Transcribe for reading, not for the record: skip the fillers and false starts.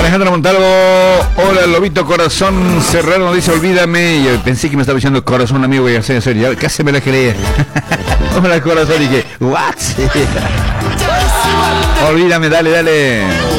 Alejandro Montalvo. Hola, Lobito Corazón Cerrado, nos dice olvídame. Yo pensé que me estaba diciendo corazón, amigo, y hacer serio. Casi me la creía. Hola, corazón, y dije, what? Olvídame, dale.